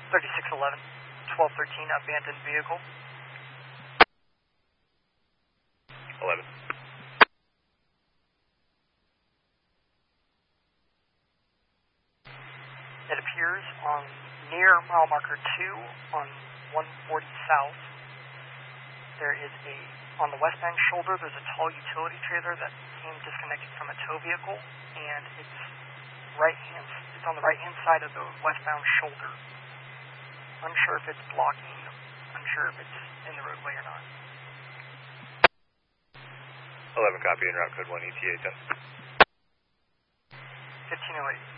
3611, 1213, abandoned vehicle. 11. It appears on near mile marker 2 on 140 south. There is on the westbound shoulder, there's a tall utility trailer that came disconnected from a tow vehicle, and it's on the right-hand side of the westbound shoulder. Unsure if it's blocking, unsure if it's in the roadway or not. 11 copy, en route code 1 ETA 10. 1508.